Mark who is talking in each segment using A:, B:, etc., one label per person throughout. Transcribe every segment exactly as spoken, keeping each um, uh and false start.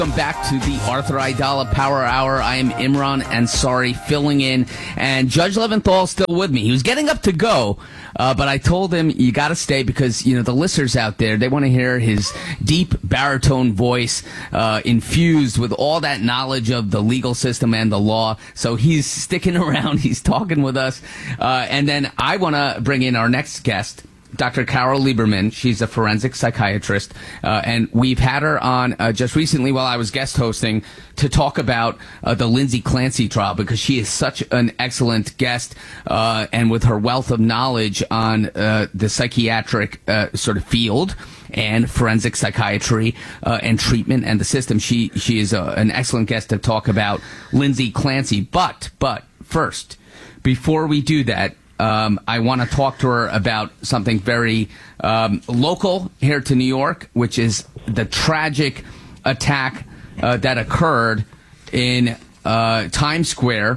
A: Welcome back to the Arthur Aidala Power Hour. I am Imran Ansari filling in, and Judge Leventhal is still with me. He was getting up to go, uh, but I told him, you got to stay because, you know, the listeners out there, they want to hear his deep baritone voice uh, infused with all that knowledge of the legal system and the law. So he's sticking around. He's talking with us. Uh, and then I want to bring in our next guest, Doctor Carol Lieberman. She's a forensic psychiatrist, uh, and we've had her on uh, just recently while I was guest hosting to talk about uh, the Lindsay Clancy trial because she is such an excellent guest, uh, and with her wealth of knowledge on uh, the psychiatric uh, sort of field and forensic psychiatry uh, and treatment and the system, she she is a, an excellent guest to talk about Lindsay Clancy. But but first, before we do that, Um, I want to talk to her about something very um, local here to New York, which is the tragic attack uh, that occurred in uh, Times Square,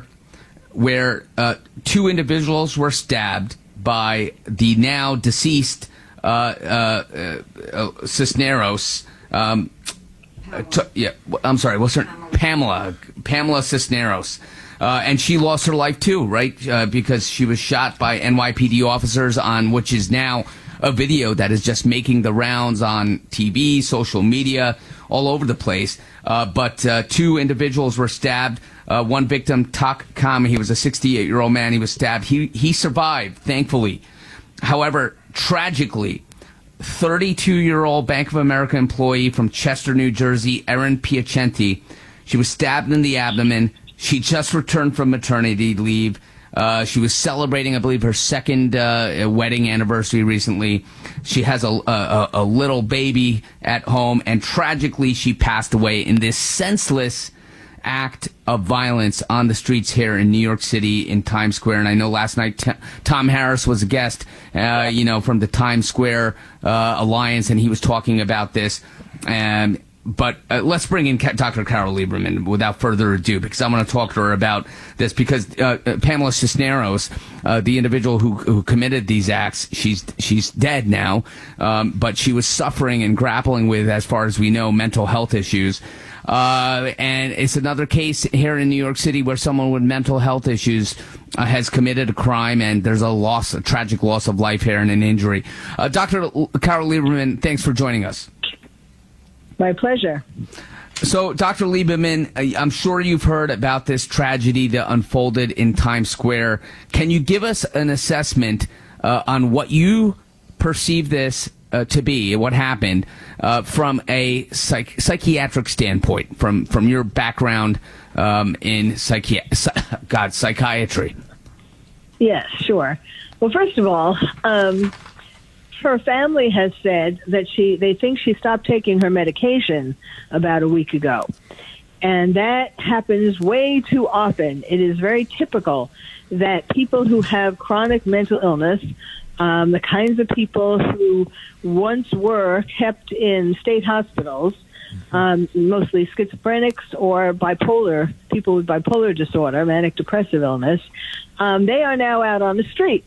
A: where uh, two individuals were stabbed by the now deceased uh, uh, uh, Cisneros. Um, uh, t- yeah, I'm sorry, what's her Pamela Pamela Cisneros. Uh, and she lost her life, too, right, uh, because she was shot by N Y P D officers on which is now a video that is just making the rounds on T V, social media, all over the place. Uh, but uh, two individuals were stabbed. Uh, one victim, Tak Kam, he was a sixty-eight-year-old man. He was stabbed. He, he survived, thankfully. However, tragically, thirty-two-year-old Bank of America employee from Chester, New Jersey, Erin Piacenti, she was stabbed in the abdomen. She just returned from maternity leave. Uh, she was celebrating, I believe, her second uh, wedding anniversary recently. She has a, a, a little baby at home, and tragically, she passed away in this senseless act of violence on the streets here in New York City in Times Square. And I know last night T- Tom Harris was a guest, uh, you know, from the Times Square uh, Alliance, and he was talking about this. And But uh, let's bring in Doctor Carol Lieberman without further ado, because I want to talk to her about this. Because uh, Pamela Cisneros, uh, the individual who, who committed these acts, she's she's dead now, um, but she was suffering and grappling with, as far as we know, mental health issues. Uh, and it's another case here in New York City where someone with mental health issues uh, has committed a crime, and there's a loss, a tragic loss of life here and an injury. Uh, Doctor Carol Lieberman, thanks for joining us.
B: My pleasure.
A: So, Doctor Lieberman, I'm sure you've heard about this tragedy that unfolded in Times Square. Can you give us an assessment uh, on what you perceive this uh, to be, what happened, uh, from a psych- psychiatric standpoint, from, from your background um, in psychi- God, psychiatry?
B: Yes, sure. Well, first of all, um, her family has said that she they think she stopped taking her medication about a week ago. And that happens way too often. It is very typical that people who have chronic mental illness, um, the kinds of people who once were kept in state hospitals, um, mostly schizophrenics or bipolar, people with bipolar disorder, manic depressive illness, um, they are now out on the streets.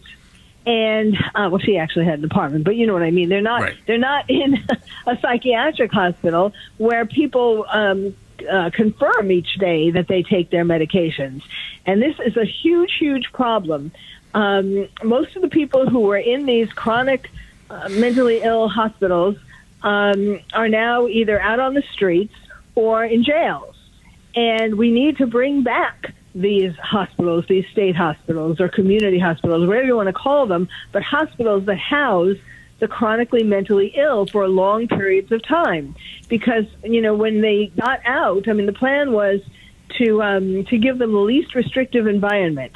B: And uh, well, she actually had an apartment, but you know what I mean. They're not. Right. They're not in a psychiatric hospital where people um, uh, confirm each day that they take their medications. And this is a huge, huge problem. Um, most of the people who were in these chronic uh, mentally ill hospitals um, are now either out on the streets or in jails. And we need to bring back these hospitals, these state hospitals or community hospitals, whatever you want to call them, but hospitals that house the chronically mentally ill for long periods of time. Because, you know, when they got out, I mean, the plan was to um, to give them the least restrictive environment,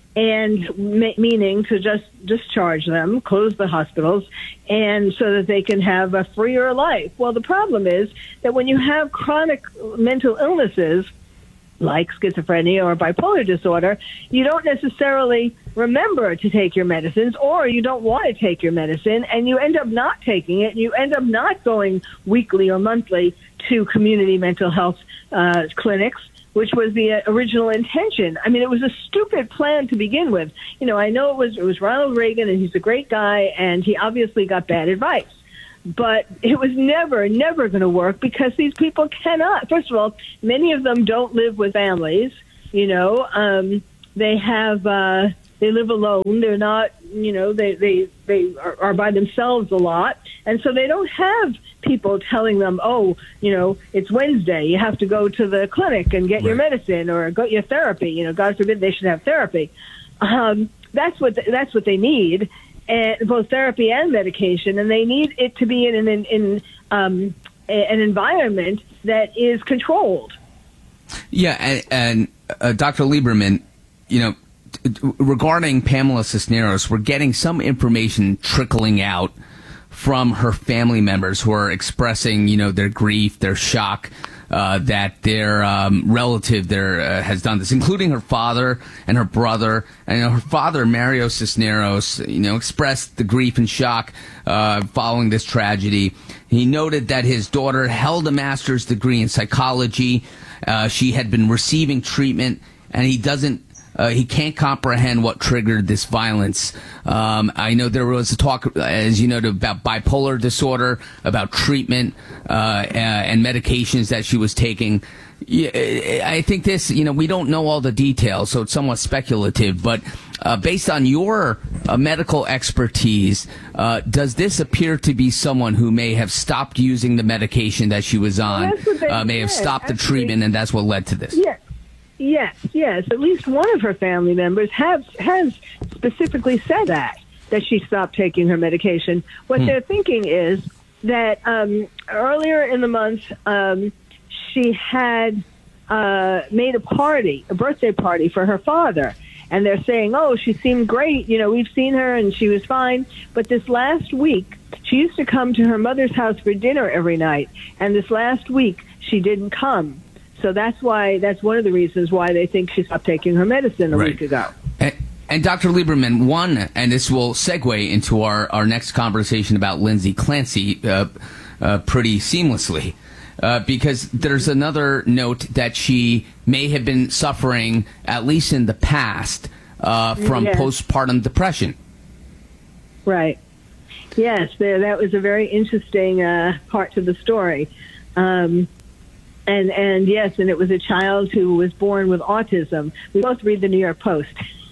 B: and ma- meaning to just discharge them, close the hospitals, and so that they can have a freer life. Well, the problem is that when you have chronic mental illnesses, like schizophrenia or bipolar disorder, you don't necessarily remember to take your medicines, or you don't want to take your medicine, and you end up not taking it. You end up not going weekly or monthly to community mental health uh, clinics, which was the uh, original intention. I mean, it was a stupid plan to begin with. You know, I know it was it was Ronald Reagan, and he's a great guy, and he obviously got bad advice. but it was never, never going to work because these people cannot. First of all, many of them don't live with families. You know, um, they have uh, they live alone. They're not, you know, they they they are, are by themselves a lot, and so they don't have people telling them, oh, you know, it's Wednesday, you have to go to the clinic and get right. your medicine or go your therapy. You know, God forbid they should have therapy. Um, that's what that's what they need. And both therapy and medication, and they need it to be in an in, in um, an environment that is controlled.
A: Yeah, and, and uh, Doctor Lieberman, you know, t- t- regarding Pamela Cisneros, we're getting some information trickling out from her family members who are expressing, you know, their grief, their shock. Uh, that their um, relative there uh, has done this, including her father and her brother. And you know, her father, Mario Cisneros, you know, expressed the grief and shock uh, following this tragedy. He noted that his daughter held a master's degree in psychology. Uh, she had been receiving treatment, and he doesn't. Uh, he can't comprehend what triggered this violence. Um, I know there was a talk, as you know, about bipolar disorder, about treatment uh, and medications that she was taking. I think this, you know, we don't know all the details, so it's somewhat speculative. But uh, based on your uh, medical expertise, uh, does this appear to be someone who may have stopped using the medication that she was on,
B: well,
A: uh, may have stopped the treatment, and that's what led to this?
B: Yeah. Yes, yes. At least one of her family members have has specifically said that, that she stopped taking her medication. What hmm. they're thinking is that um, earlier in the month, um, she had uh, made a party, a birthday party for her father. And they're saying, oh, she seemed great. You know, we've seen her and she was fine. But this last week, she used to come to her mother's house for dinner every night. And this last week, she didn't come. So that's why, that's one of the reasons why they think she stopped taking her medicine a
A: right.
B: week ago.
A: And, and Doctor Lieberman, one, and this will segue into our, our next conversation about Lindsay Clancy uh, uh, pretty seamlessly, uh, because there's another note that she may have been suffering, at least in the past, uh, from yes. postpartum depression.
B: Right. Yes, there, that was a very interesting uh, part to the story. Um And, and yes, and it was a child who was born with autism. We both read the New York Post.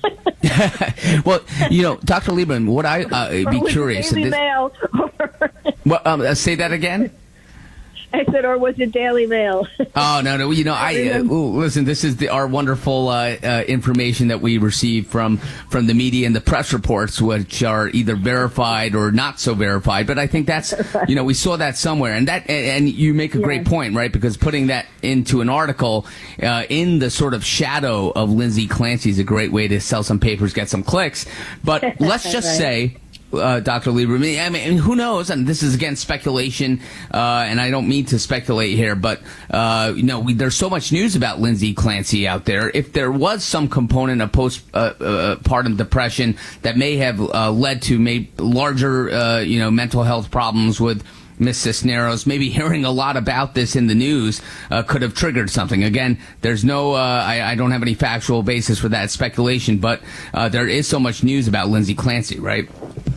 A: Well, you know, Doctor Lieberman, would I uh, be
B: or
A: curious?
B: Daily
A: this,
B: Mail.
A: well, um, uh, say that again?
B: I said, or was it Daily Mail?
A: Oh, no, no. You know, I uh, ooh, listen, this is the, our wonderful uh, uh, information that we receive from, from the media and the press reports, which are either verified or not so verified. But I think that's, you know, we saw that somewhere. And that, and, and you make a great
B: yes.
A: point, right? Because putting that into an article uh, in the sort of shadow of Lindsay Clancy is a great way to sell some papers, get some clicks. But let's just right. say... Uh, Doctor Lieberman, I mean, who knows? And this is, again, speculation, uh, and I don't mean to speculate here, but, uh, you know, we, there's so much news about Lindsay Clancy out there. If there was some component of postpartum uh, uh, depression that may have uh, led to maybe larger, uh, you know, mental health problems with Miss Cisneros, maybe hearing a lot about this in the news uh, could have triggered something. Again, there's no, uh, I, I don't have any factual basis for that speculation, but uh, there is so much news about Lindsay Clancy, right?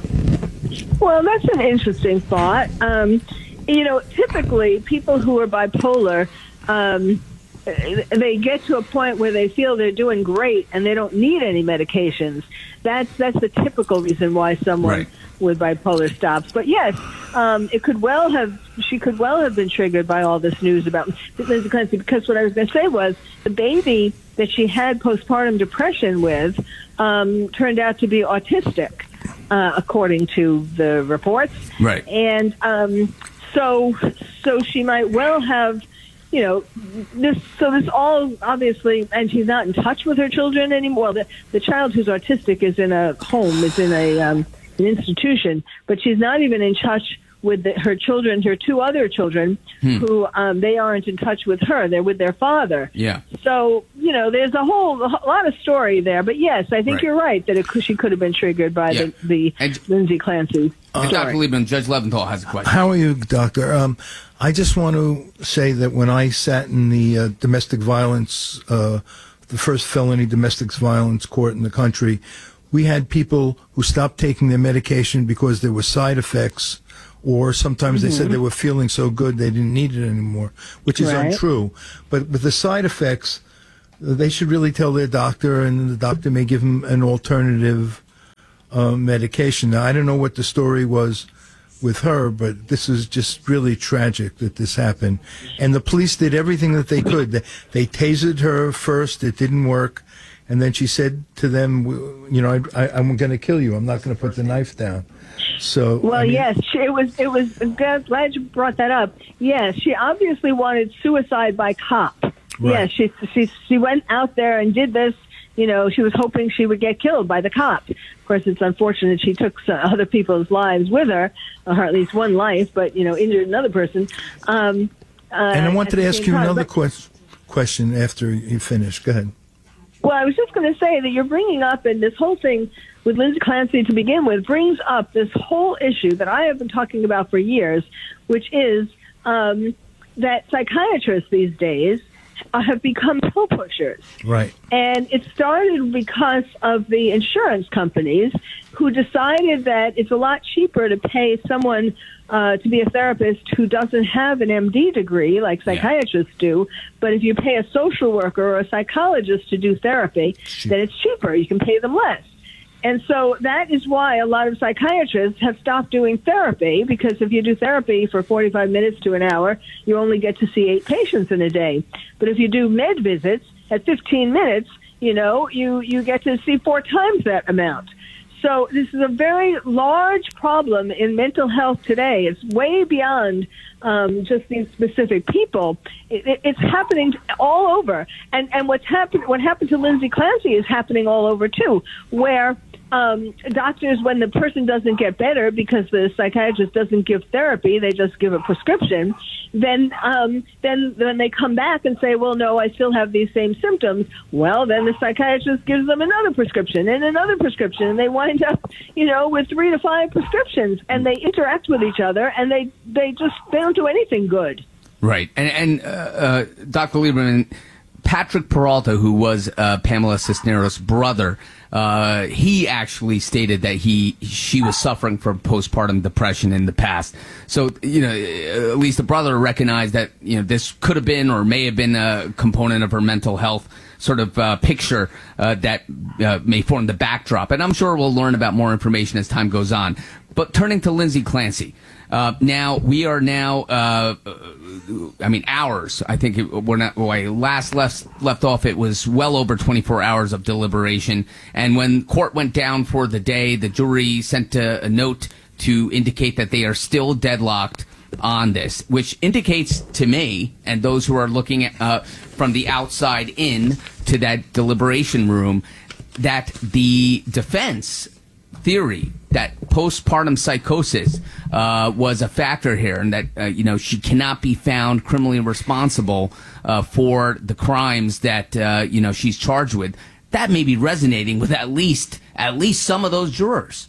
B: Well, that's an interesting thought. Um, you know, typically people who are bipolar, um, they get to a point where they feel they're doing great and they don't need any medications. That's that's the typical reason why someone
A: right.
B: with bipolar stops. But yes, um, it could well have, she could well have been triggered by all this news about Lindsay Clancy, because what I was going to say was the baby that she had postpartum depression with um, turned out to be autistic. Uh, according to the reports.
A: Right.
B: And um, so so she might well have, you know, this, so this all obviously, and she's not in touch with her children anymore. Well, the, the child who's autistic is in a home, is in a um, an institution, but she's not even in touch with the, her children, her two other children, hmm. who um, they aren't in touch with her. They're with their father.
A: Yeah. So,
B: you know, there's a whole a lot of story there. But yes, I think
A: right.
B: you're right that it, she could have been triggered by yeah. the, the and, Lindsay Clancy
A: uh,
B: story.
A: Doctor Lieberman, Judge Leventhal has a question.
C: How are you, Doctor? Um, I just want to say that when I sat in the uh, domestic violence, uh, the first felony domestic violence court in the country, we had people who stopped taking their medication because there were side effects or sometimes
B: Mm-hmm.
C: they said they were feeling so good they didn't need it anymore, which is
B: Right.
C: untrue. But with the side effects, they should really tell their doctor, and the doctor may give them an alternative uh, medication. Now, I don't know what the story was with her, but this is just really tragic that this happened. And the police did everything that they could. They, they tasered her first. It didn't work. And then she said to them, you know, I, I, I'm going to kill you. I'm not going to put the knife down. So,
B: Well,
C: I mean,
B: yes, she, it was. It was. I'm glad you brought that up. Yes, she obviously wanted suicide by cop.
C: Right.
B: Yes, she she she went out there and did this. You know, she was hoping she would get killed by the cops. Of course, it's unfortunate she took some other people's lives with her, or at least one life, but you know, injured another person. Um, uh,
C: and I wanted
B: at
C: to
B: the
C: ask
B: same
C: you
B: time,
C: another
B: but-
C: quest- question after you finish. Go ahead.
B: Well, I was just going to say that you're bringing up, and this whole thing with Lindsay Clancy to begin with brings up this whole issue that I have been talking about for years, which is um, that psychiatrists these days uh, have become pill pushers.
C: Right.
B: And it started because of the insurance companies who decided that it's a lot cheaper to pay someone uh, to be a therapist who doesn't have an M D degree like psychiatrists do. But if you pay a social worker or a psychologist to do therapy, then it's cheaper. You can pay them less. And so that is why a lot of psychiatrists have stopped doing therapy, because if you do therapy for forty-five minutes to an hour, you only get to see eight patients in a day. But if you do med visits at fifteen minutes, you know, you, you get to see four times that amount. So this is a very large problem in mental health today. It's way beyond um, just these specific people. It, it, it's happening all over. And, and what's happened, what happened to Lindsay Clancy is happening all over too, where um, doctors, when the person doesn't get better because the psychiatrist doesn't give therapy, they just give a prescription, then um, then when they come back and say, well, no, I still have these same symptoms, well, then the psychiatrist gives them another prescription and another prescription, and they wind up, you know, with three to five prescriptions, and they interact with each other, and they, they just they don't do anything good.
A: Right. And, and uh, uh, Doctor Lieberman, Patrick Peralta, who was uh, Pamela Cisneros' brother, uh, he actually stated that he she was suffering from postpartum depression in the past. So, you know, at least the brother recognized that, you know, this could have been or may have been a component of her mental health sort of uh, picture uh, that uh, may form the backdrop. And I'm sure we'll learn about more information as time goes on. But turning to Lindsay Clancy. Uh, now, we are now, uh, I mean, hours. I think it, we're not, when I last left, left off, it was well over twenty-four hours of deliberation. And when court went down for the day, the jury sent a, a note to indicate that they are still deadlocked on this, which indicates to me and those who are looking at, uh, from the outside in to that deliberation room that the defense theory that postpartum psychosis uh, was a factor here, and that uh, you know she cannot be found criminally responsible uh, for the crimes that uh, you know she's charged with. That may be resonating with at least at least some of those jurors.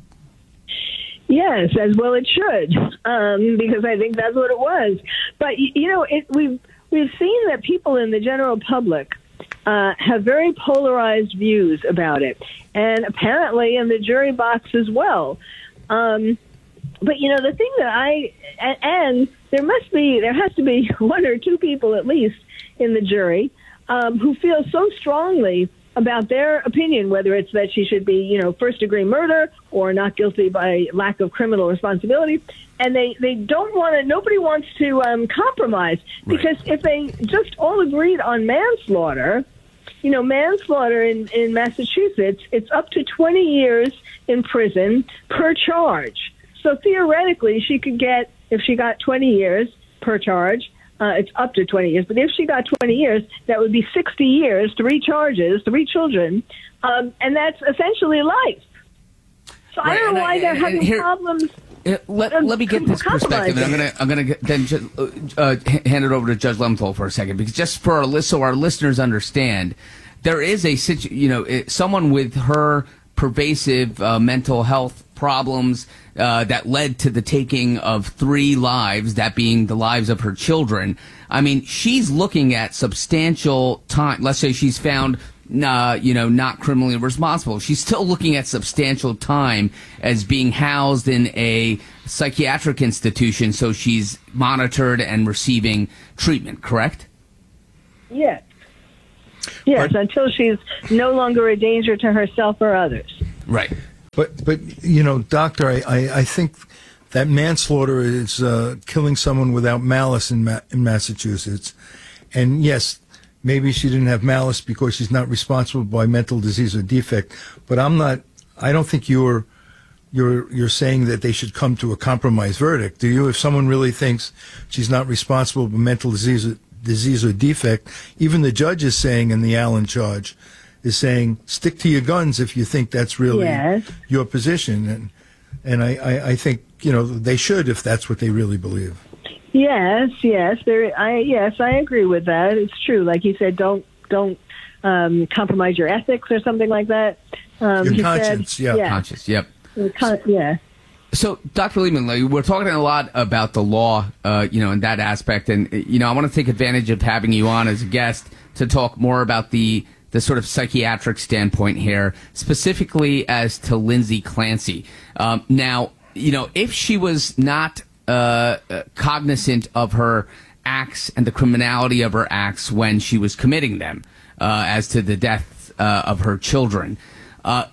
B: Yes, as well it should, um, because I think that's what it was. But you know, it, we've we've seen that people in the general public Uh, have very polarized views about it, and apparently in the jury box as well. Um, but you know, the thing that I and, and there must be, there has to be one or two people at least in the jury um, who feel so strongly about their opinion, whether it's that she should be, you know, first degree murder or not guilty by lack of criminal responsibility. And they, they don't want to, nobody wants to um, compromise, because right. if they just all agreed on manslaughter, you know, manslaughter in, in Massachusetts, it's up to twenty years in prison per charge. So theoretically, she could get, if she got twenty years per charge, uh, it's up to twenty years. But if she got twenty years, that would be sixty years, three charges, three children, um, and that's essentially life. So right. I don't know why they're having here, problems.
A: Uh, let, um, let me get this perspective, and I'm gonna I'm gonna then just, uh, hand it over to Judge Leventhal for a second, because just for our list, so our listeners understand, there is a situ, you know, someone with her pervasive uh, mental health problems uh, that led to the taking of three lives, that being the lives of her children. I mean, she's looking at substantial time. Let's say she's found uh, you know, not criminally responsible. She's still looking at substantial time as being housed in a psychiatric institution, so she's monitored and receiving treatment, correct?
B: Yes. Yes,
C: But-
B: until she's no longer a danger to herself or others.
A: Right.
C: But, but you know, doctor, I, I, I think that manslaughter is uh, killing someone without malice in, Ma- in Massachusetts. And yes, maybe she didn't have malice because she's not responsible by mental disease or defect. But I'm not. I don't think you're you're you're saying that they should come to a compromise verdict, do you? If someone really thinks she's not responsible by mental disease or, disease or defect, even the judge is saying in the Allen charge is saying stick to your guns if you think that's really
B: Yes.
C: your position. And and I, I, I think you know they should if that's what they really believe.
B: Yes, yes, there. I yes, I agree with that. It's true. Like you said, don't don't um, compromise your ethics or something like that. Um,
C: Your
B: he
C: conscience,
B: said,
C: yeah.
B: yeah,
A: Conscious, yep.
B: Con- yeah.
A: So, Doctor Lehman, like, we're talking a lot about the law, uh, you know, in that aspect, and you know, I want to take advantage of having you on as a guest to talk more about the the sort of psychiatric standpoint here, specifically as to Lindsay Clancy. Um, now, you know, if she was not uh, uh, cognizant of her acts and the criminality of her acts when she was committing them, uh, as to the death uh, of her children. Uh,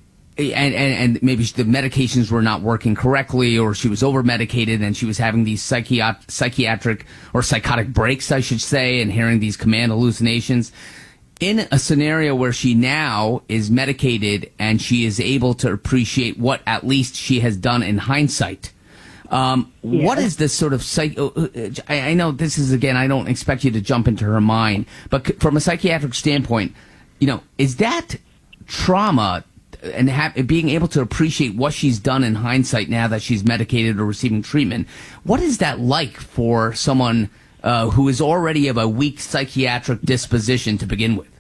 A: And, and, and maybe the medications were not working correctly, or she was over medicated and she was having these psychiat- psychiatric or psychotic breaks, I should say, and hearing these command hallucinations. In a scenario where she now is medicated and she is able to appreciate what at least she has done in hindsight, um,
B: Yeah.
A: what is this sort of psych? I, I know this is, again, I don't expect you to jump into her mind, but c- from a psychiatric standpoint, you know, is that trauma and have, being able to appreciate what she's done in hindsight now that she's medicated or receiving treatment, what is that like for someone uh, who is already of a weak psychiatric disposition to begin with?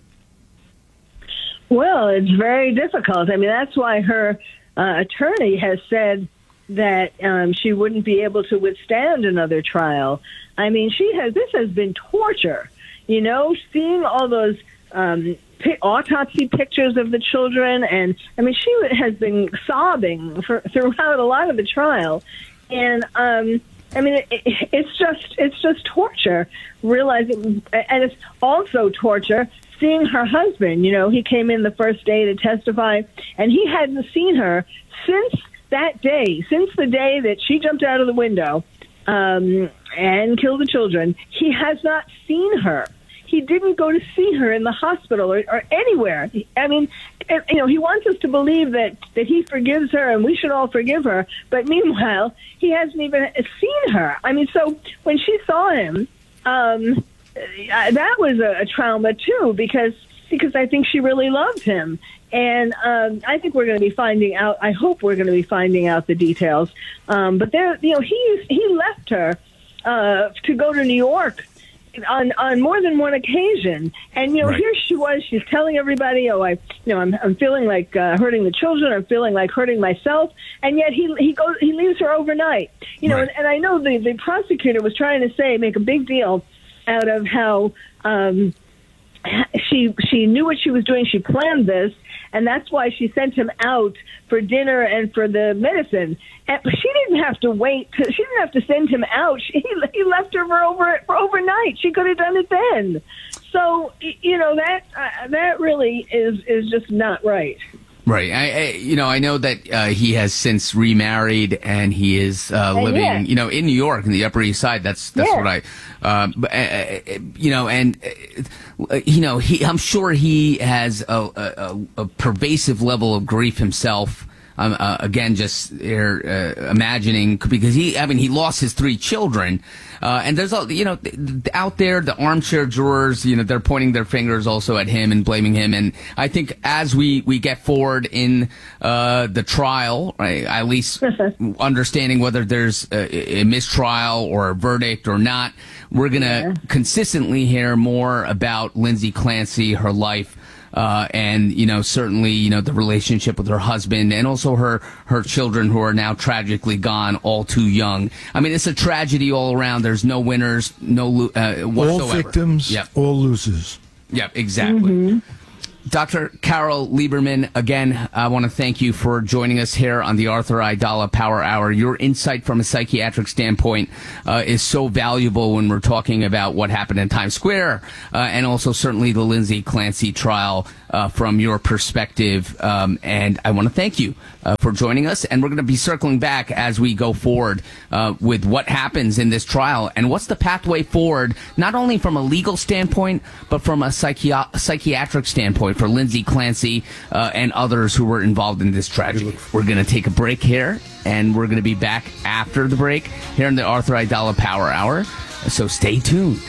B: Well, it's very difficult. I mean, that's why her uh, attorney has said that um, she wouldn't be able to withstand another trial. I mean, she has. This has been torture. You know, seeing all those um, pi- autopsy pictures of the children, and I mean, she has been sobbing for, throughout a lot of the trial, and um, I mean, it, it, it's just it's just torture. Realizing, and it's also torture seeing her husband. You know, he came in the first day to testify, and he hadn't seen her since that day, since the day that she jumped out of the window um, and killed the children. He has not seen her. He didn't go to see her in the hospital or, or anywhere. I mean, you know, he wants us to believe that, that he forgives her and we should all forgive her. But meanwhile, he hasn't even seen her. I mean, so when she saw him, um, that was a, a trauma too, because because I think she really loved him. And um, I think we're going to be finding out. I hope we're going to be finding out the details. Um, but there, you know, he he left her uh, to go to New York on on more than one occasion. And you know,
A: Right.
B: here she was. She's telling everybody, "Oh, I, you know, I'm I'm feeling like uh, hurting the children. I'm feeling like hurting myself." And yet he he goes he leaves her overnight. You know,
A: Right.
B: and, and I know the the prosecutor was trying to say make a big deal out of how um, she she knew what she was doing. She planned this. And that's why she sent him out for dinner and for the medicine. And she didn't have to wait. To, she didn't have to send him out. She, he left her for over for overnight. She could have done it then. So you know that uh, that really is is just not right.
A: Right. I, I, you know, I know that uh, he has since remarried and he is uh,
B: Uh,
A: living,
B: yeah.
A: you know, in New York, in the Upper East Side. That's that's
B: Yeah.
A: what I, uh, but, uh, uh, you know, and uh, you know, he, I'm sure he has a, a, a pervasive level of grief himself. Um, uh, again, just here, uh, imagining, because he, I mean, he lost his three children. Uh, and there's, all you know, th- th- out there, the armchair jurors, you know, they're pointing their fingers also at him and blaming him. And I think as we, we get forward in uh, the trial, right, at least understanding whether there's a, a mistrial or a verdict or not, we're going to
B: Yeah.
A: consistently hear more about Lindsay Clancy, her life. Uh, and, you know, certainly, you know, the relationship with her husband and also her, her children who are now tragically gone all too young. I mean, it's a tragedy all around. There's no winners, no, lo- uh, whatsoever.
C: All victims,
A: Yep.
C: all losers.
A: Yep, exactly. Doctor Carol Lieberman, again, I want to thank you for joining us here on the Arthur Aidala Power Hour. Your insight from a psychiatric standpoint uh, is so valuable when we're talking about what happened in Times Square uh, and also certainly the Lindsay Clancy trial uh, from your perspective. Um, and I want to thank you uh, for joining us. And we're going to be circling back as we go forward uh, with what happens in this trial and what's the pathway forward, not only from a legal standpoint, but from a psychi- psychiatric standpoint for Lindsay Clancy uh, and others who were involved in this tragedy. We're going to take a break here, and we're going to be back after the break here in the Arthur Aidala Power Hour. So stay tuned.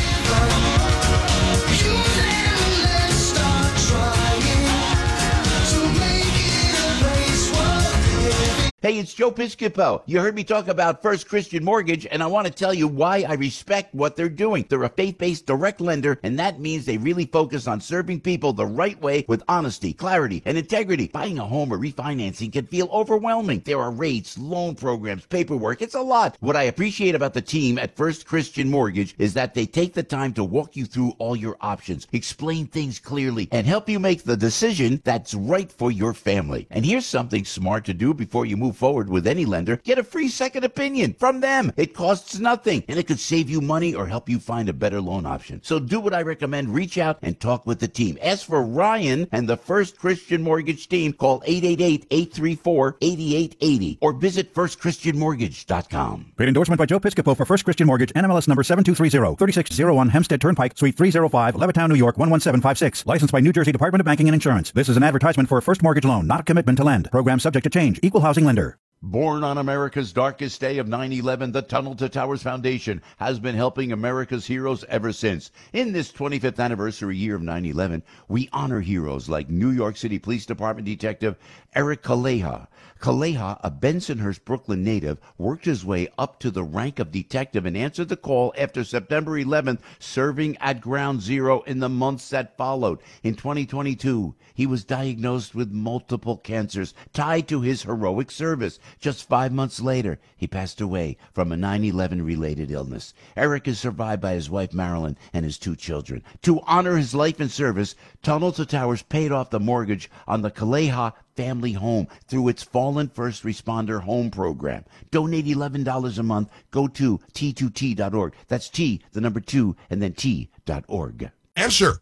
D: Hey, it's Joe Piscopo. You heard me talk about First Christian Mortgage, and I want to tell you why I respect what they're doing. They're a faith-based direct lender, and that means they really focus on serving people the right way with honesty, clarity, and integrity. Buying a home or refinancing can feel overwhelming. There are rates, loan programs, paperwork. It's a lot. What I appreciate about the team at First Christian Mortgage is that they take the time to walk you through all your options, explain things clearly, and help you make the decision that's right for your family. And here's something smart to do before you move forward with any lender. Get a free second opinion from them. It costs nothing, and it could save you money or help you find a better loan option. So do what I recommend. Reach out and talk with the team. Ask for Ryan and the First Christian Mortgage team. Call eight eight eight, eight three four, eight eight eight zero or visit first christian mortgage dot com.
E: Paid endorsement by Joe Piscopo for First Christian Mortgage, N M L S number seven two three zero, three six zero one Hempstead Turnpike, Suite three oh five, Levittown, New York one one seven five six. Licensed by New Jersey Department of Banking and Insurance. This is an advertisement for a first mortgage loan, not a commitment to lend. Program subject to change. Equal housing lender.
D: Born on America's darkest day of nine eleven, the Tunnel to Towers Foundation has been helping America's heroes ever since. In this twenty-fifth anniversary year of nine eleven, we honor heroes like New York City Police Department Detective Eric Kaleha. Kaleha, a Bensonhurst, Brooklyn native, worked his way up to the rank of detective and answered the call after September eleventh, serving at Ground Zero in the months that followed. In twenty twenty-two, he was diagnosed with multiple cancers tied to his heroic service. Just five months later, he passed away from a nine eleven related illness. Eric is survived by his wife Marilyn and his two children. To honor his life and service, Tunnel to Towers paid off the mortgage on the Kaleha family home through its Fallen First Responder Home Program. Donate eleven dollars a month. Go to T two T dot org. That's T, the number two, and then T dot org.
F: Answer.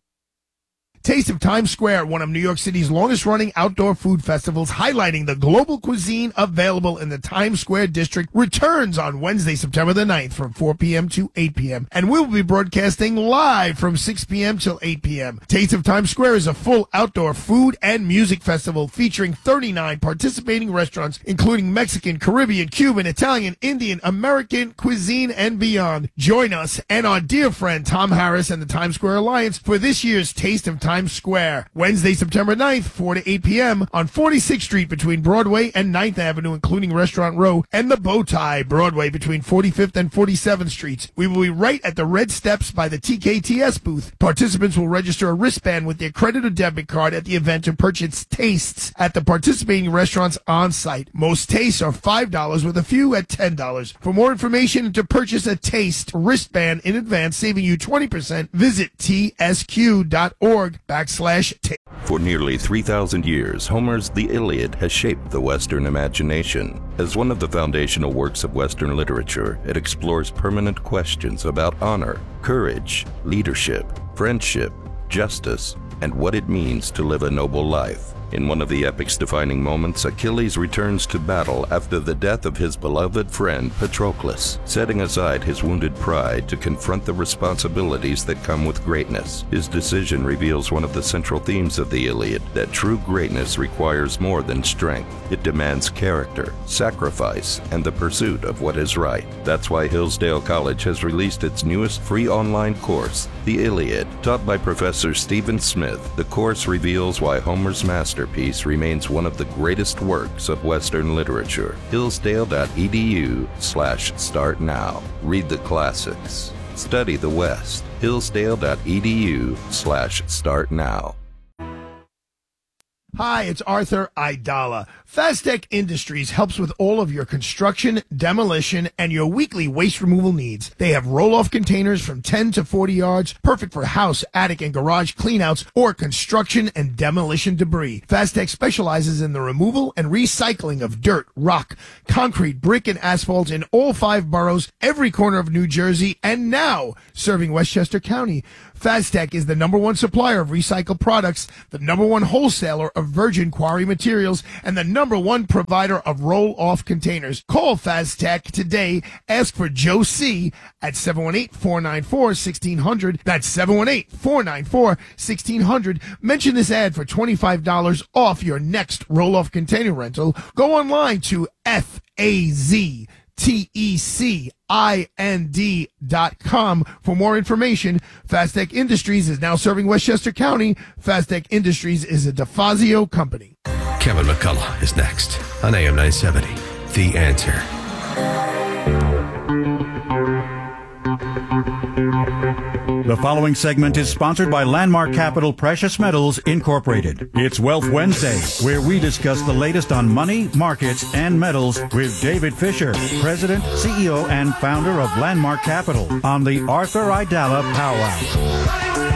F: Taste of Times Square, one of New York City's longest-running outdoor food festivals, highlighting the global cuisine available in the Times Square district, returns on Wednesday, September the ninth from four p.m. to eight p.m. And we'll be broadcasting live from six p.m. till eight p.m. Taste of Times Square is a full outdoor food and music festival featuring thirty-nine participating restaurants, including Mexican, Caribbean, Cuban, Italian, Indian, American cuisine, and beyond. Join us and our dear friend Tom Harris and the Times Square Alliance for this year's Taste of Times Times Square. Wednesday, September ninth, four to eight p.m. on forty-sixth Street between Broadway and ninth Avenue, including Restaurant Row and the Bow Tie, Broadway between forty-fifth and forty-seventh Streets. We will be right at the red steps by the T K T S booth. Participants will register a wristband with their credit or debit card at the event to purchase tastes at the participating restaurants on site. Most tastes are five dollars with a few at ten dollars. For more information and to purchase a taste wristband in advance, saving you twenty percent, visit T S Q dot org backslash taste.
G: For nearly three thousand years, Homer's The Iliad has shaped the Western imagination. As one of the foundational works of Western literature, it explores permanent questions about honor, courage, leadership, friendship, justice, and what it means to live a noble life. In one of the epic's defining moments, Achilles returns to battle after the death of his beloved friend Patroclus. Setting aside his wounded pride to confront the responsibilities that come with greatness, his decision reveals one of the central themes of the Iliad, that true greatness requires more than strength. It demands character, sacrifice, and the pursuit of what is right. That's why Hillsdale College has released its newest free online course, The Iliad. Taught by Professor Stephen Smith, the course reveals why Homer's master Masterpiece remains one of the greatest works of Western literature. Hillsdale.edu slash start now. Read the classics. Study the West. Hillsdale.edu slash start now.
F: Hi, it's Arthur Aidala. Fastec Industries helps with all of your construction, demolition, and your weekly waste removal needs. They have roll-off containers from ten to forty yards, perfect for house, attic, and garage cleanouts or construction and demolition debris. Fastec specializes in the removal and recycling of dirt, rock, concrete, brick, and asphalt in all five boroughs, every corner of New Jersey, and now serving Westchester County. Fastec is the number one supplier of recycled products, the number one wholesaler of virgin quarry materials, and the number one provider of roll-off containers. Call Fastec today. Ask for Joe C. at seven one eight, four nine four, one six zero zero. That's seven one eight, four nine four, one six zero zero. Mention this ad for twenty-five dollars off your next roll-off container rental. Go online to F A Z T E C I N D dot com for more information. Fastec Industries is now serving Westchester County. Fastec Industries is a DeFazio company.
H: Kevin McCullough is next on A M nine seventy. The Answer.
E: The following segment is sponsored by Landmark Capital Precious Metals Incorporated. It's Wealth Wednesday, where we discuss the latest on money, markets, and metals with David Fisher, President, C E O, and founder of Landmark Capital on the Arthur Aidala Power Hour.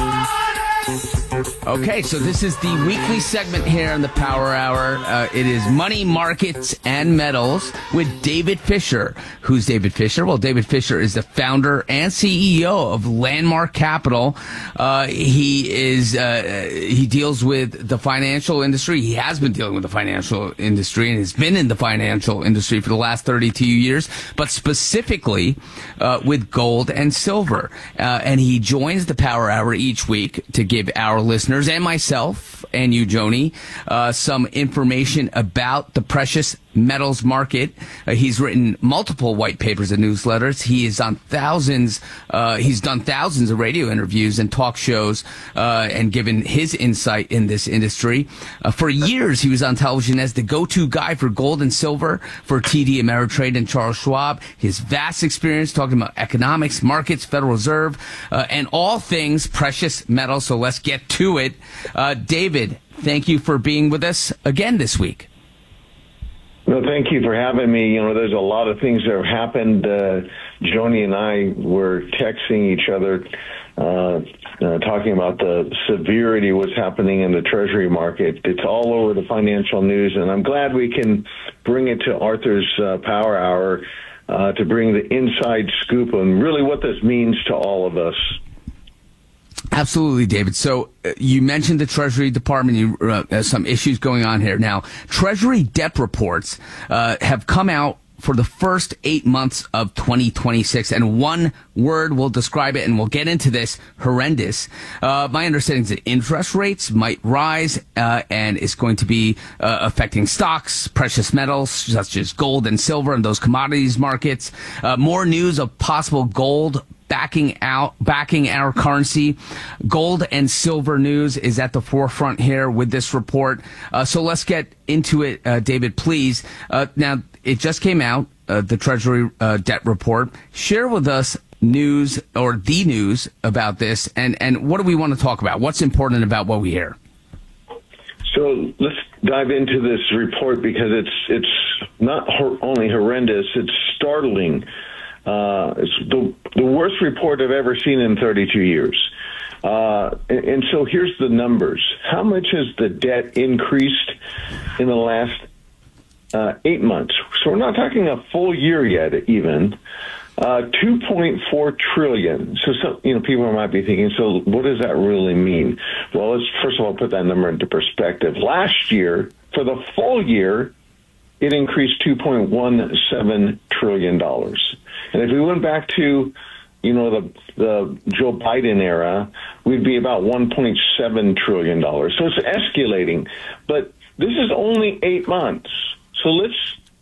A: Okay, so this is the weekly segment here on the Power Hour. Uh, it is Money, Markets, and Metals with David Fisher. Who's David Fisher? Well, David Fisher is the founder and C E O of Landmark Capital. Uh, he is uh, he deals with the financial industry. He has been dealing with the financial industry and has been in the financial industry for the last thirty-two years, but specifically uh, with gold and silver. Uh, and he joins the Power Hour each week to give our listeners and myself and you, Joni, uh, some information about the precious metals market. Uh, he's written multiple white papers and newsletters. He is on thousands, uh, he's done thousands of radio interviews and talk shows, uh, and given his insight in this industry. Uh, for years, he was on television as the go-to guy for gold and silver for T D Ameritrade and Charles Schwab. His vast experience talking about economics, markets, Federal Reserve, uh, and all things precious metals. So let's get to it. Uh, David, thank you for being with us again this week.
I: No, thank you for having me. You know, there's a lot of things that have happened. Uh, Joni and I were texting each other, uh, uh, talking about the severity of what's happening in the Treasury market. It's all over the financial news, and I'm glad we can bring it to Arthur's uh, Power Hour uh, to bring the inside scoop on really what this means to all of us.
A: Absolutely, David. So uh, you mentioned the Treasury Department, you, uh, uh, some issues going on here. Now, Treasury debt reports uh, have come out for the first eight months of twenty twenty-six, and one word will describe it, and we'll get into this: horrendous. Uh, my understanding is that interest rates might rise, uh, and it's going to be uh, affecting stocks, precious metals such as gold and silver, and those commodities markets. Uh, more news of possible gold backing out, backing our currency. Gold and silver news is at the forefront here with this report. Uh, so let's get into it, uh, David, please. Uh, now, it just came out, uh, the Treasury uh, debt report. Share with us news or the news about this, and, and what do we want to talk about? What's important about what we hear?
I: So let's dive into this report because it's it's not hor- only horrendous, it's startling. Uh, it's the, the worst report I've ever seen in thirty-two years. Uh, and, and so here's the numbers. How much has the debt increased in the last uh, eight months? So we're not talking a full year yet, even. Uh, two point four trillion. So, some, you know, people might be thinking, so what does that really mean? Well, let's first of all put that number into perspective. Last year, for the full year, it increased two point one seven trillion dollars. And if we went back to, you know, the the Joe Biden era, we'd be about one point seven trillion dollars. So it's escalating. But this is only eight months. So let's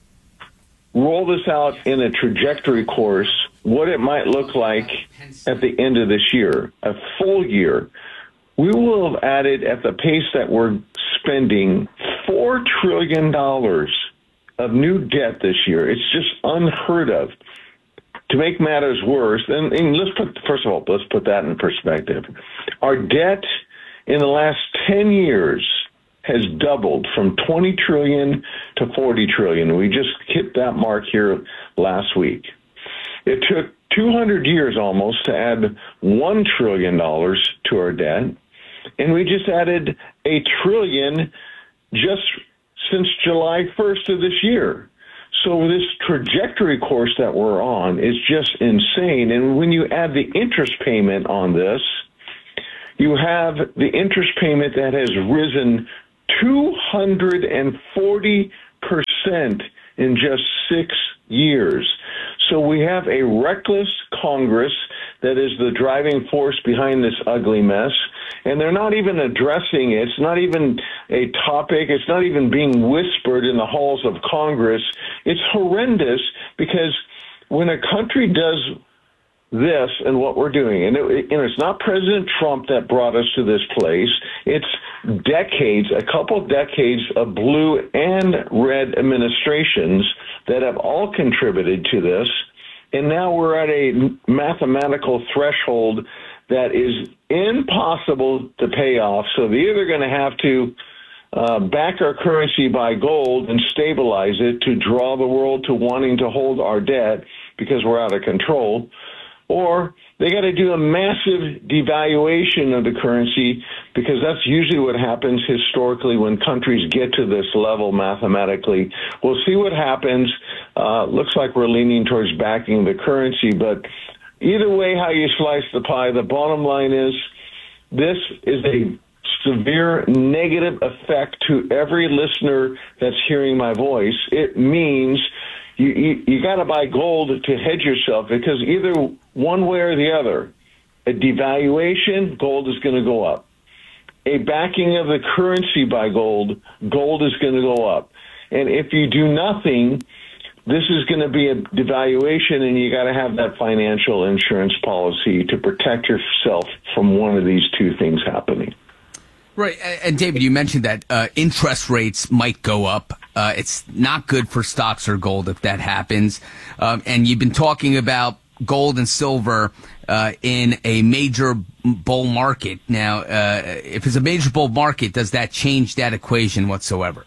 I: roll this out in a trajectory course, what it might look like at the end of this year, a full year. We will have added, at the pace that we're spending, four trillion dollars of new debt this year. It's just unheard of. To make matters worse, and, and let's put, first of all, let's put that in perspective. Our debt in the last ten years has doubled from twenty trillion to forty trillion. We just hit that mark here last week. It took two hundred years almost to add one trillion dollars to our debt, and we just added a trillion just since July first of this year. So this trajectory course that we're on is just insane. And when you add the interest payment on this, you have the interest payment that has risen two hundred forty percent in just six years. So we have a reckless Congress that is the driving force behind this ugly mess. And they're not even addressing it. It's not even a topic. It's not even being whispered in the halls of Congress. It's horrendous because when a country does this and what we're doing, and, it, and it's not President Trump that brought us to this place. It's decades, a couple decades of blue and red administrations that have all contributed to this. And now we're at a mathematical threshold that is impossible to pay off. So they're either going to have to uh, back our currency by gold and stabilize it to draw the world to wanting to hold our debt because we're out of control, or they got to do a massive devaluation of the currency because that's usually what happens historically when countries get to this level mathematically. We'll see what happens. Uh, looks like we're leaning towards backing the currency, but either way, how you slice the pie, the bottom line is this is a severe negative effect to every listener that's hearing my voice. It means you, you, you got to buy gold to hedge yourself because either one way or the other, a devaluation, gold is going to go up. A backing of the currency by gold, gold is going to go up. And if you do nothing, this is going to be a devaluation, and you got to have that financial insurance policy to protect yourself from one of these two things happening.
A: Right. And David, you mentioned that uh, interest rates might go up. Uh, it's not good for stocks or gold if that happens. Um, and you've been talking about gold and silver uh, in a major bull market. Now, uh, if it's a major bull market, does that change that equation whatsoever?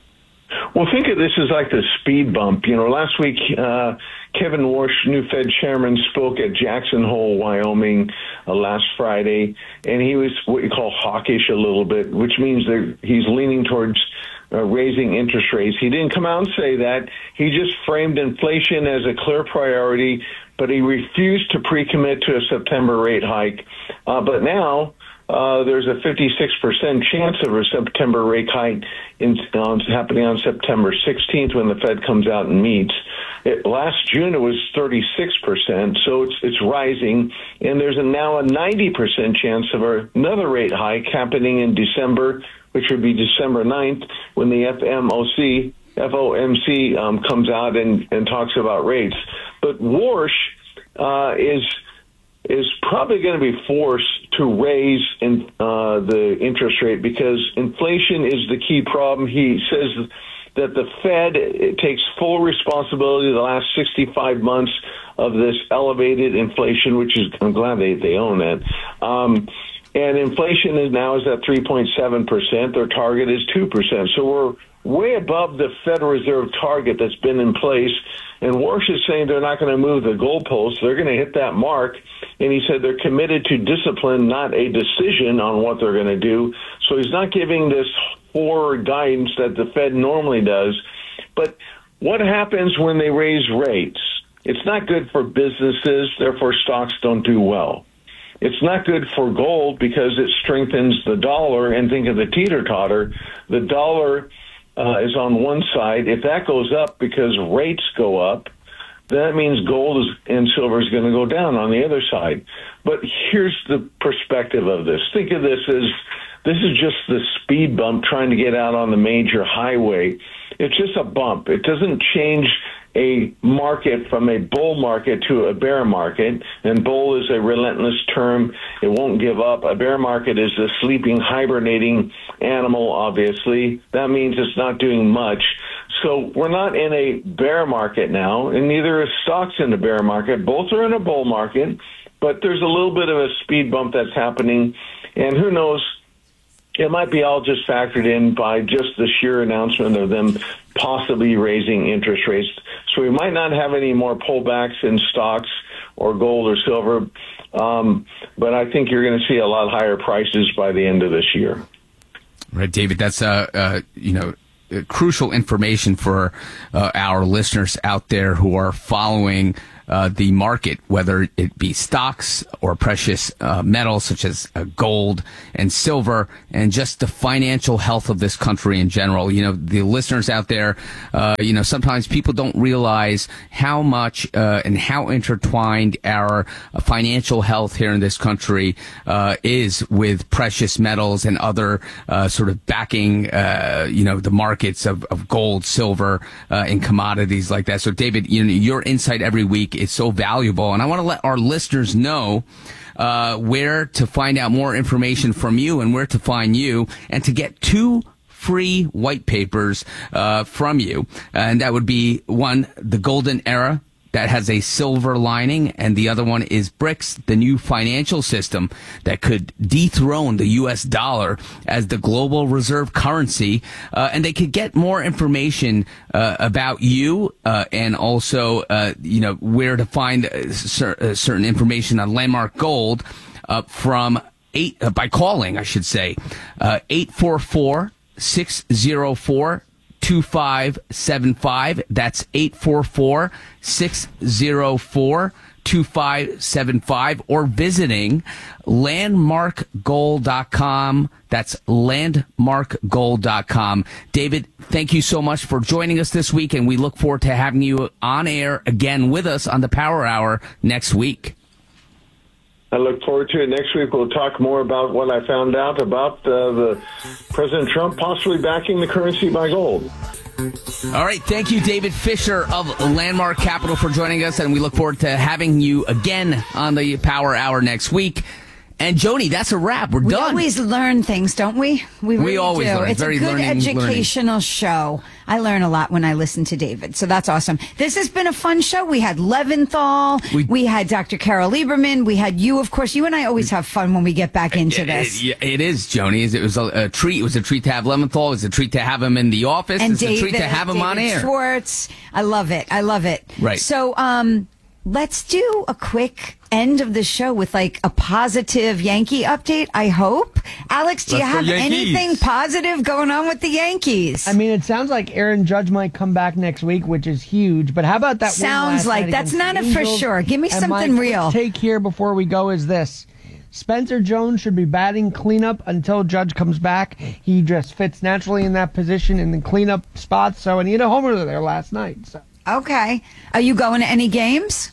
I: Well, think of this as like the speed bump. You know, last week, uh, Kevin Warsh, new Fed chairman, spoke at Jackson Hole, Wyoming, uh, last Friday, and he was what you call hawkish a little bit, which means that he's leaning towards uh, raising interest rates. He didn't come out and say that. He just framed inflation as a clear priority, but he refused to pre-commit to a September rate hike. Uh, but now, Uh, there's a fifty-six percent chance of a September rate hike in, uh, happening on September sixteenth when the Fed comes out and meets. It, last June it was thirty-six percent, so it's it's rising, and there's a, now a ninety percent chance of a, another rate hike happening in December, which would be December ninth, when the F M O C, F O M C um, comes out and, and talks about rates. But Warsh uh, is is probably going to be forced to raise in, uh, the interest rate because inflation is the key problem. He says that the Fed it takes full responsibility the last sixty-five months of this elevated inflation, which is, I'm glad they, they own that. Um, and inflation is now is at three point seven percent. Their target is two percent. So we're way above the Federal Reserve target that's been in place. And Warsh is saying they're not going to move the goalposts. They're going to hit that mark. And he said they're committed to discipline, not a decision on what they're going to do. So he's not giving this forward guidance that the Fed normally does. But what happens when they raise rates? It's not good for businesses, therefore stocks don't do well. It's not good for gold because it strengthens the dollar. And think of the teeter-totter. The dollar Uh, is on one side. If that goes up because rates go up, that means gold is, and silver is going to go down on the other side. But here's the perspective of this. Think of this as this is just the speed bump trying to get out on the major highway. It's just a bump. It doesn't change a market from a bull market to a bear market, and bull is a relentless term. It won't give up. A bear market is a sleeping, hibernating animal, obviously. That means it's not doing much. So we're not in a bear market now, and neither is stocks in a bear market. Both are in a bull market, but there's a little bit of a speed bump that's happening, and who knows it might be all just factored in by just the sheer announcement of them possibly raising interest rates. So we might not have any more pullbacks in stocks or gold or silver, um, but I think you're going to see a lot higher prices by the end of this year.
A: Right, David, that's, uh, uh, you know, crucial information for uh, our listeners out there who are following uh, the market, whether it be stocks or precious uh, metals such as uh, gold and silver, and just the financial health of this country in general. You know, the listeners out there, uh, you know, sometimes people don't realize how much uh, and how intertwined our uh, financial health here in this country uh, is with precious metals and other uh, sort of backing, uh, you know, the markets of, of gold, silver, uh, and commodities like that. So, David, you know, your insight every week is so valuable, and I want to let our listeners know uh, where to find out more information from you and where to find you, and to get two free white papers uh, from you. And that would be one, The Golden Era, that has a silver lining, and the other one is BRICS, the new financial system that could dethrone the U S dollar as the global reserve currency. Uh, and they could get more information uh, about you uh, and also, uh, you know, where to find uh, cer- uh, certain information on Landmark Gold uh, from eight uh, by calling, I should say, uh, eight four four, six zero four, two five seven five. That's eight four four, six zero four, two five seven five, or visiting landmark gold dot com. That's landmark gold dot com. David, thank you so much for joining us this week, and we look forward to having you on air again with us on the Power Hour next week.
I: I look forward to it. Next week, we'll talk more about what I found out about uh, the President Trump possibly backing the currency by gold.
A: All right. Thank you, David Fisher of Landmark Capital, for joining us, and we look forward to having you again on the Power Hour next week. And Joni, that's a wrap. We're
J: we
A: done.
J: We always learn things, don't we? We, really
A: we always
J: do.
A: learn.
J: It's
A: Very
J: a good
A: learning,
J: educational
A: learning.
J: show. I learn a lot when I listen to David, so that's awesome. This has been a fun show. We had Leventhal. We, we had Doctor Carol Lieberman. We had you, of course. You and I always have fun when we get back into
A: it,
J: this.
A: It, it is, Joni. It was a, a treat. It was a treat to have Leventhal. It was a treat to have him in the office.
J: And
A: it's
J: David,
A: a treat to have him
J: David
A: on air.
J: Schwartz. I love it. I love it.
A: Right.
J: So, um, let's do a quick end of the show with like a positive Yankee update, I hope. Alex, do
A: Let's
J: you have
A: go Yankees.
J: anything positive going on with the Yankees?
K: I mean, it sounds like Aaron Judge might come back next week, which is huge. But how about that?
J: Sounds like that's not a for sure. Give me
K: and
J: something
K: my
J: real.
K: Take here before we go is this. Spencer Jones should be batting cleanup until Judge comes back. He just fits naturally in that position in the cleanup spot. So, and he had a homer there last night. So.
J: Okay. Are you going to any games?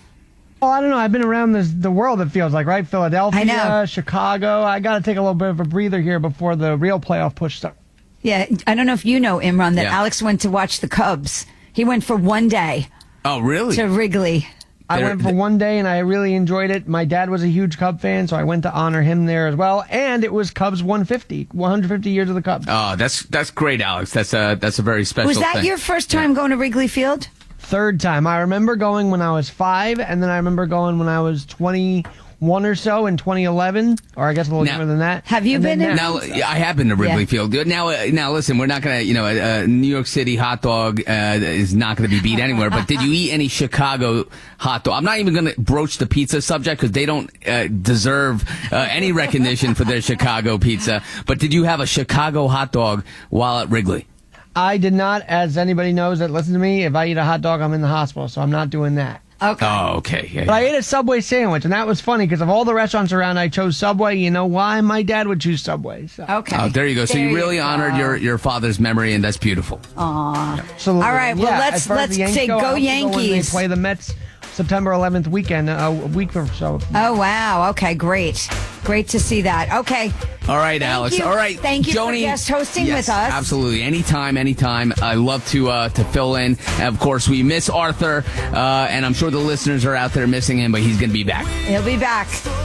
K: Well, I don't know. I've been around this, the world, it feels like, right? Philadelphia,
J: I know.
K: Chicago. I got to take a little bit of a breather here before the real playoff push starts.
J: Yeah, I don't know if you know, Imran, that
A: Yeah.
J: Alex went to watch the Cubs. He went for one day
A: Oh, really?
J: to Wrigley.
K: I
A: They're-
K: went for one day and I really enjoyed it. My dad was a huge Cub fan, so I went to honor him there as well. And it was Cubs one fifty, one hundred fifty years of the Cubs.
A: Oh, that's that's great, Alex. That's a that's a very special.
J: Was that
A: thing.
J: your first time going to Wrigley Field?
K: Third time. I remember going when I was five, and then I remember going when I was twenty-one or so in twenty eleven, or I guess a little
A: Now-
K: younger than that.
J: Have you
K: And
J: been
K: then
J: in-
K: now-
A: Now, yeah, I have been to Wrigley
J: Yeah.
A: Field. Now, uh, now, listen, we're not gonna, you know, a, a New York City hot dog uh, is not gonna be beat anywhere. But did you eat any Chicago hot dog? I'm not even gonna broach the pizza subject because they don't uh, deserve uh, any recognition for their Chicago pizza. But did you have a Chicago hot dog while at Wrigley?
K: I did not, as anybody knows that listen to me, if I eat a hot dog, I'm in the hospital, so I'm not doing that.
J: Okay.
A: Oh, okay. Yeah,
K: But I
A: yeah.
K: ate a Subway sandwich, and that was funny because of all the restaurants around, I chose Subway. You know why? My dad would choose Subway. So.
J: Okay.
A: Oh, there you go. So
J: There
A: you really
J: you
A: honored
J: go.
A: your, your father's memory, and that's beautiful.
J: Aw.
K: Absolutely.
J: All right, well,
K: Yeah,
J: let's-
K: as far as
J: let's
K: the Yankees
J: say
K: go,
J: go
K: I'll be going when
J: Yankees.
K: They play the Mets September eleventh weekend, a week or so.
J: Oh, wow. Okay, great. Great to see that. Okay.
A: All right,
J: Thank
A: Alex.
J: you.
A: All right,
J: Thank you for
A: Joni,
J: guest hosting
A: yes,
J: with us.
A: Absolutely, anytime, anytime. I love to uh, to fill in. And of course, we miss Arthur, uh, and I'm sure the listeners are out there missing him, but he's going to be back.
J: He'll be back.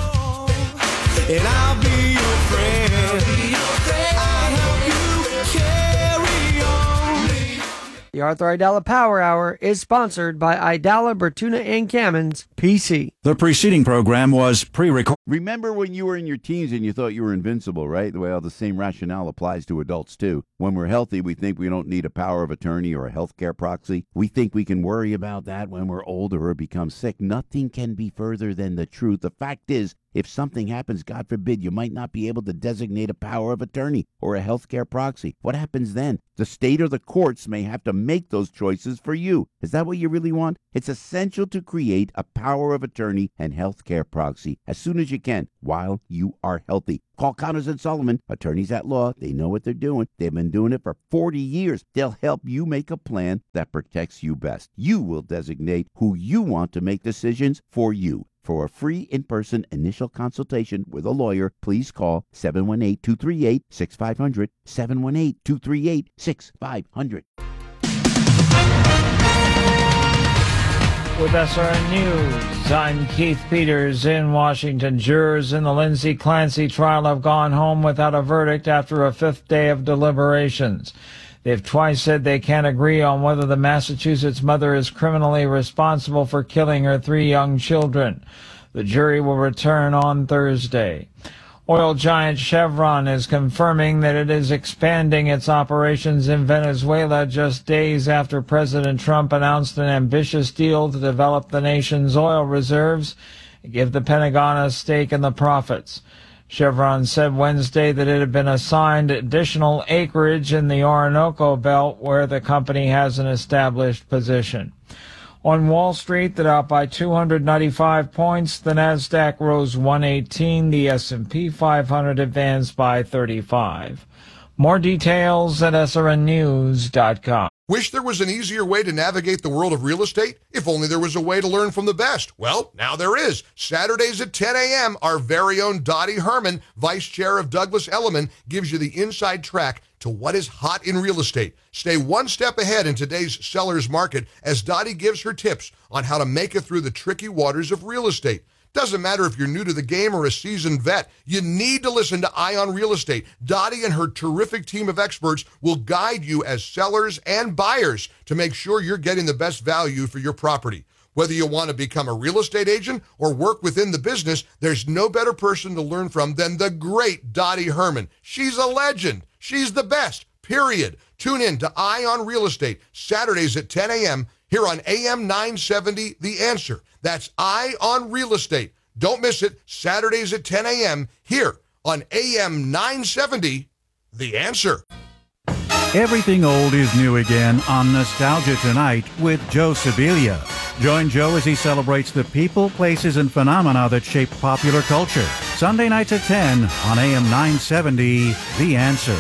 L: And I'll be your friend. I'll help you carry on.
K: The Arthur Aidala Power Hour is sponsored by Aidala, Bertuna, and Kamens, P C.
E: The preceding program was pre-recorded.
D: Remember when you were in your teens and you thought you were invincible, right? Well, the same rationale applies to adults, too. When we're healthy, we think we don't need a power of attorney or a healthcare proxy. We think we can worry about that when we're older or become sick. Nothing can be further than the truth. The fact is, if something happens, God forbid, you might not be able to designate a power of attorney or a healthcare proxy. What happens then? The state or the courts may have to make those choices for you. Is that what you really want? It's essential to create a power of attorney and healthcare proxy as soon as you can while you are healthy. Call Connors and Sullivan, attorneys at law. They know what they're doing. They've been doing it for forty years. They'll help you make a plan that protects you best. You will designate who you want to make decisions for you. For a free in-person initial consultation with a lawyer, please call seven one eight, two three eight, six five zero zero, seven one eight, two three eight, six five zero zero.
M: With S R N News, I'm Keith Peters in Washington. Jurors in the Lindsay Clancy trial have gone home without a verdict after a fifth day of deliberations. They've twice said they can't agree on whether the Massachusetts mother is criminally responsible for killing her three young children. The jury will return on Thursday. Oil giant Chevron is confirming that it is expanding its operations in Venezuela just days after President Trump announced an ambitious deal to develop the nation's oil reserves and give the Pentagon a stake in the profits. Chevron said Wednesday that it had been assigned additional acreage in the Orinoco Belt where the company has an established position. On Wall Street, the Dow up by two hundred ninety-five points, the Nasdaq rose one eighteen, the S and P five hundred advanced by thirty-five. More details at S R N news dot com.
N: Wish there was an easier way to navigate the world of real estate? If only there was a way to learn from the best. Well, now there is. Saturdays at ten a.m., our very own Dottie Herman, Vice Chair of Douglas Elliman, gives you the inside track to what is hot in real estate. Stay one step ahead in today's seller's market as Dottie gives her tips on how to make it through the tricky waters of real estate. Doesn't matter if you're new to the game or a seasoned vet, you need to listen to Eye on Real Estate. Dottie and her terrific team of experts will guide you as sellers and buyers to make sure you're getting the best value for your property. Whether you want to become a real estate agent or work within the business, there's no better person to learn from than the great Dottie Herman. She's a legend. She's the best, period. Tune in to Eye on Real Estate, Saturdays at ten a.m. here on A M nine seventy, The Answer. That's Eye on Real Estate. Don't miss it, Saturdays at ten a.m. here on A M nine seventy, The Answer.
E: Everything old is new again on Nostalgia Tonight with Joe Sibilia. Join Joe as he celebrates the people, places, and phenomena that shape popular culture. Sunday nights at ten on A M nine seventy, The Answer.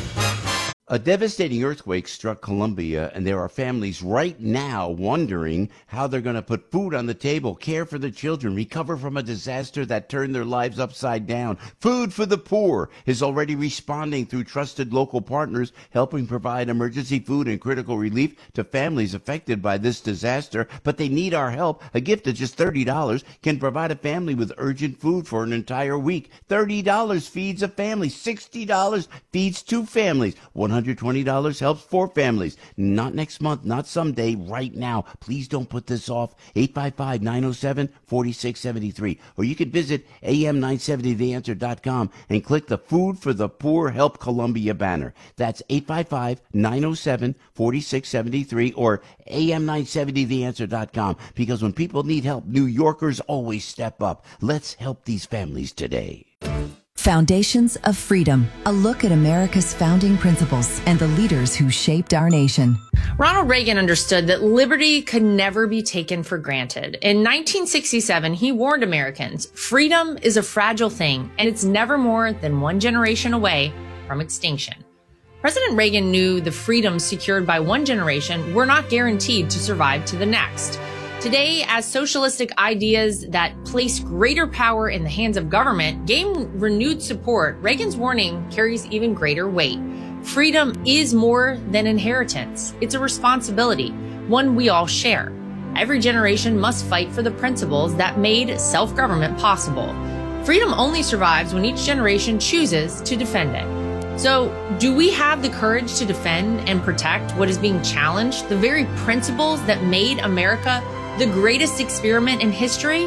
D: A devastating earthquake struck Colombia, and there are families right now wondering how they're going to put food on the table, care for the children, recover from a disaster that turned their lives upside down. Food for the Poor is already responding through trusted local partners, helping provide emergency food and critical relief to families affected by this disaster. But they need our help. A gift of just thirty dollars can provide a family with urgent food for an entire week. thirty dollars feeds a family. sixty dollars feeds two families. one hundred twenty dollars helps four families. Not next month, not someday, right now. Please don't put this off. eight five five, nine oh seven, four six seven three. Or you can visit A M nine seventy the answer dot com and click the Food for the Poor Help Columbia banner. That's eight five five, nine oh seven, four six seven three or A M nine seventy the answer dot com. Because when people need help, New Yorkers always step up. Let's help these families today.
O: Foundations of Freedom, a look at America's founding principles and the leaders who shaped our nation.
P: Ronald Reagan understood that liberty could never be taken for granted. In nineteen sixty-seven, he warned Americans, freedom is a fragile thing, and it's never more than one generation away from extinction. President Reagan knew the freedoms secured by one generation were not guaranteed to survive to the next. Today, as socialistic ideas that place greater power in the hands of government gain renewed support, Reagan's warning carries even greater weight. Freedom is more than inheritance. It's a responsibility, one we all share. Every generation must fight for the principles that made self-government possible. Freedom only survives when each generation chooses to defend it. So, do we have the courage to defend and protect what is being challenged, the very principles that made America the greatest experiment in history?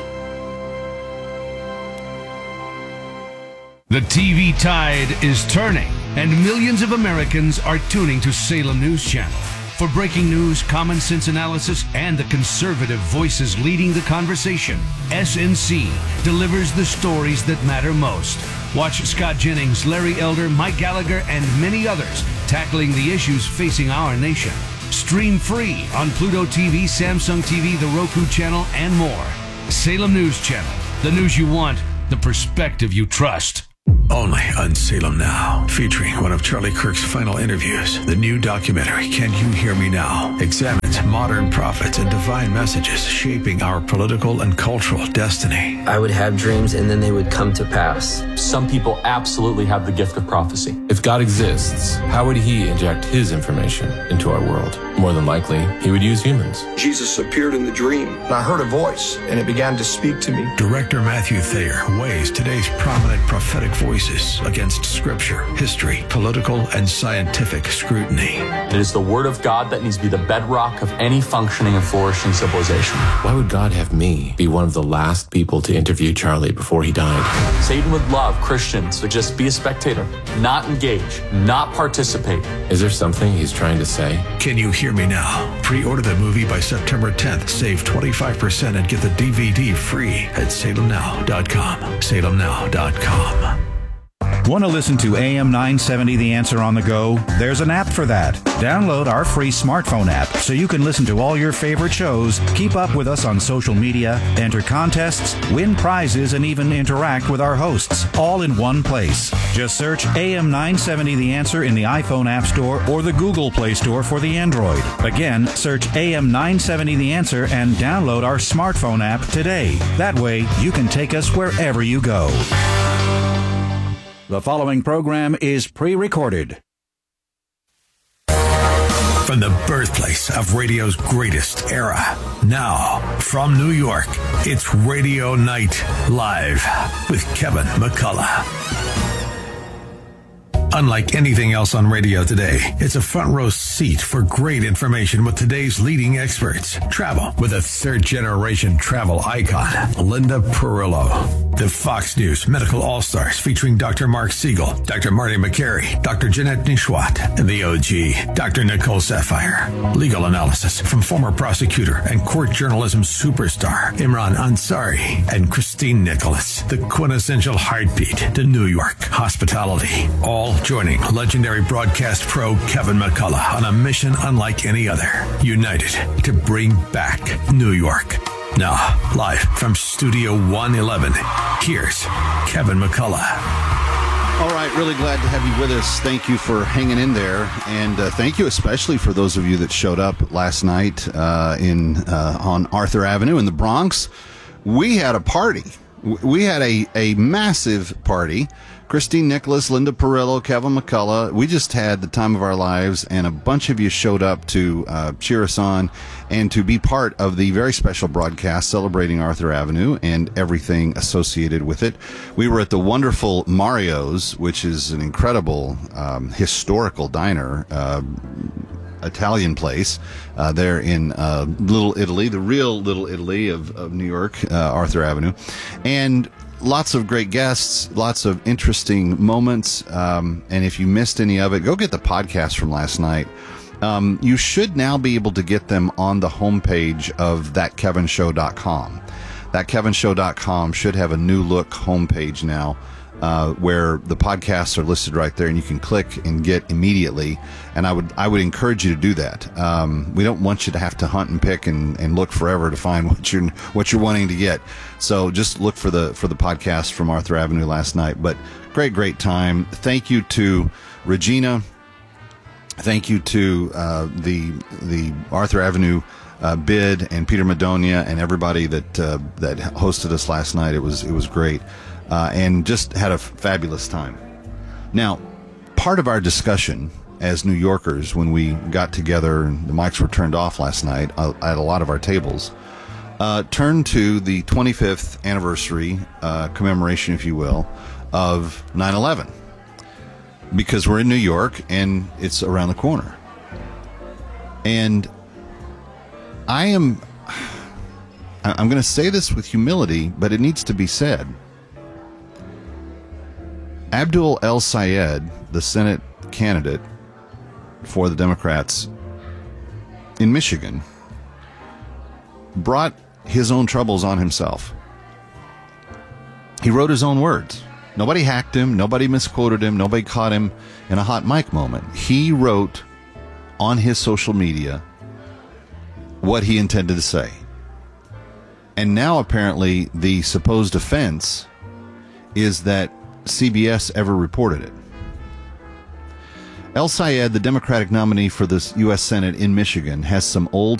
Q: The T V tide is turning, and millions of Americans are tuning to Salem News Channel. For breaking news, common sense analysis, and the conservative voices leading the conversation, S N C delivers the stories that matter most. Watch Scott Jennings, Larry Elder, Mike Gallagher, and many others tackling the issues facing our nation. Stream free on Pluto T V, Samsung T V, the Roku channel, and more. Salem News Channel. The news you want, the perspective you trust.
H: Only on Salem Now, featuring one of Charlie Kirk's final interviews. The new documentary, Can You Hear Me Now?, examines modern prophets and divine messages shaping our political and cultural destiny.
R: I would have dreams and then they would come to pass. Some people absolutely have the gift of prophecy.
S: If God exists, how would he inject his information into our world? More than likely, he would use humans.
T: Jesus appeared in the dream, and I heard a voice, and it began to speak to me.
H: Director Matthew Thayer weighs today's prominent prophetic voices against scripture, history, political, and scientific scrutiny.
R: It is the word of God that needs to be the bedrock of any functioning and flourishing civilization.
S: Why would God have me be one of the last people to interview Charlie before he died?
R: Satan would love Christians to just be a spectator, not engage, not participate.
S: Is there something he's trying to say?
H: Can you hear me now? Pre-order the movie by September tenth. Save twenty-five percent and get the D V D free at salem now dot com. salem now dot com.
E: Want to listen to A M nine seventy The Answer on the go? There's an app for that. Download our free smartphone app so you can listen to all your favorite shows, keep up with us on social media, enter contests, win prizes, and even interact with our hosts, all in one place. Just search A M nine seventy The Answer in the iPhone App Store or the Google Play Store for the Android. Again, search A M nine seventy The Answer and download our smartphone app today. That way, you can take us wherever you go. The following program is pre-recorded.
H: From the birthplace of radio's greatest era, now from New York, it's Radio Night Live with Kevin McCullough. Unlike anything else on radio today, it's a front row seat for great information with today's leading experts. Travel with a third-generation travel icon, Linda Perillo. The Fox News Medical All-Stars featuring Doctor Mark Siegel, Doctor Marty McCary, Doctor Jeanette Nishwat, and the O G, Doctor Nicole Sapphire. Legal analysis from former prosecutor and court journalism superstar Imran Ansari and Christine Nicholas. The quintessential heartbeat to New York hospitality. All joining legendary broadcast pro Kevin McCullough on a mission unlike any other. United to bring back New York. Now, live from Studio one eleven, here's Kevin McCullough.
U: All right, really glad to have you with us. Thank you for hanging in there, and uh, thank you especially for those of you that showed up last night uh, in uh, on Arthur Avenue in the Bronx. We had a party. We had a, a massive party. Christine Nicholas, Linda Perillo, Kevin McCullough. We just had the time of our lives, and a bunch of you showed up to uh, cheer us on and to be part of the very special broadcast celebrating Arthur Avenue and everything associated with it. We were at the wonderful Mario's, which is an incredible um, historical diner, uh, Italian place uh, there in uh, Little Italy, the real Little Italy of, of New York, uh, Arthur Avenue. And lots of great guests, lots of interesting moments. Um, and if you missed any of it, go get the podcast from last night. Um, you should now be able to get them on the homepage of that kevin show dot com. that kevin show dot com should have a new look homepage now. Uh, where the podcasts are listed right there, and you can click and get immediately. And I would I would encourage you to do that. Um, we don't want you to have to hunt and pick and, and look forever to find what you're what you're wanting to get. So just look for the for the podcast from Arthur Avenue last night. But great, great time. Thank you to Regina. Thank you to uh, the the Arthur Avenue uh, bid and Peter Madonia and everybody that uh, that hosted us last night. It was it was great. Uh, and just had a f- fabulous time. Now, part of our discussion as New Yorkers, when we got together and the mics were turned off last night uh, at a lot of our tables, uh, turned to the twenty-fifth anniversary uh, commemoration, if you will, of nine eleven. because we're in New York and it's around the corner. And I am, I'm going to say this with humility, but it needs to be said. Abdul El-Sayed, the Senate candidate for the Democrats in Michigan, brought his own troubles on himself. He wrote his own words. Nobody hacked him. Nobody misquoted him. Nobody caught him in a hot mic moment. He wrote on his social media what he intended to say. And now apparently the supposed offense is that C B S ever reported it. El-Sayed, the Democratic nominee for the U S Senate in Michigan, has some old